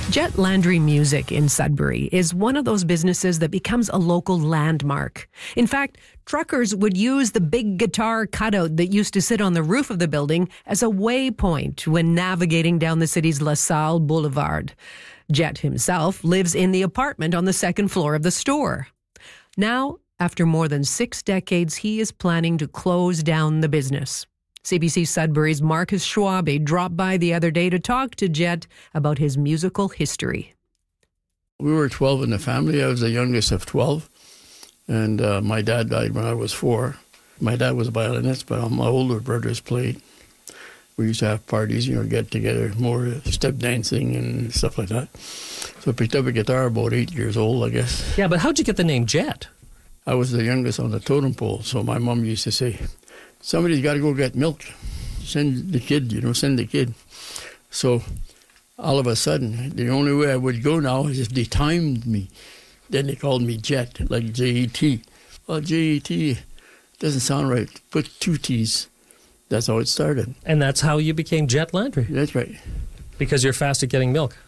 Jet Landry Music in Sudbury is one of those businesses that becomes a local landmark. In fact, truckers would use the big guitar cutout that used to sit on the roof of the building as a waypoint when navigating down the city's LaSalle Boulevard. Jet himself lives in the apartment on the second floor of the store. Now, after more than 6 decades, he is planning to close down the business. CBC Sudbury's Marcus Schwabe dropped by the other day to talk to Jet about his musical history. We were 12 in the family. I was the youngest of 12, and my dad died when I was 4. My dad was a violinist, but my older brothers played. We used to have parties, get together, more step dancing and stuff like that. So I picked up a guitar about 8 years old, I guess. Yeah, but how'd you get the name Jet? I was the youngest on the totem pole, so my mom used to say, somebody's got to go get milk. Send the kid, send the kid. So all of a sudden, the only way I would go now is if they timed me. Then they called me Jet, like J-E-T. Well, J-E-T doesn't sound right. Put 2 T's. That's how it started. And that's how you became Jet Landry? That's right. Because you're fast at getting milk.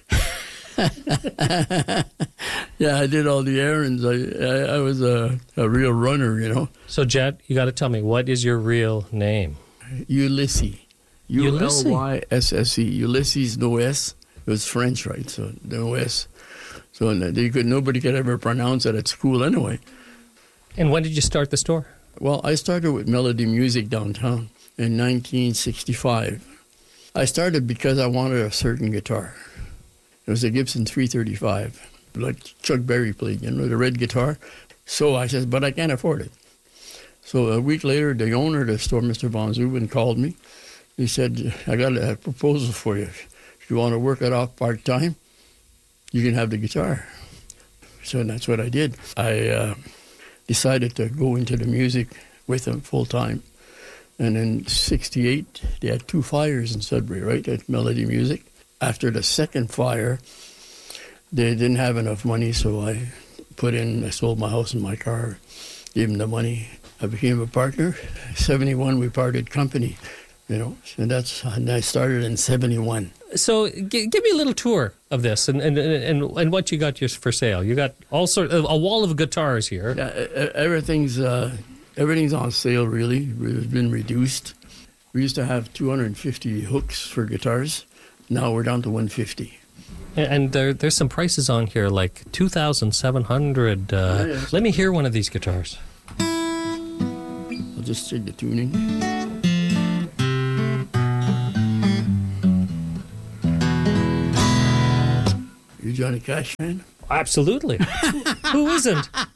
Yeah, I did all the errands. I was a real runner, So, Jet, you got to tell me, what is your real name? Ulysses. Ulysses. U-L-Y-S-S-E. Ulysses, no S. It was French, right? So, no S. So nobody could ever pronounce it at school anyway. And when did you start the store? Well, I started with Melody Music downtown in 1965. I started because I wanted a certain guitar. It was a Gibson 335, like Chuck Berry played, the red guitar. So I said, but I can't afford it. So a week later, the owner of the store, Mr. Von Zuben, called me. He said, I got a proposal for you. If you want to work it off part-time, you can have the guitar. So that's what I did. I decided to go into the music with him full-time. And in '68, they had 2 fires in Sudbury, right, at Melody Music. After the second fire, they didn't have enough money, so I sold my house and my car, gave them the money. I became a partner. 71, we parted company, and I started in 71. So give me a little tour of this and what you got for sale. You got all sorts of a wall of guitars here. Yeah, everything's on sale, really. It's been reduced. We used to have 250 hooks for guitars. Now we're down to 150. And there's some prices on here, like $2,700. Yes. Let me hear one of these guitars. I'll just check the tuning. You Johnny Cash fan? Absolutely. Who isn't?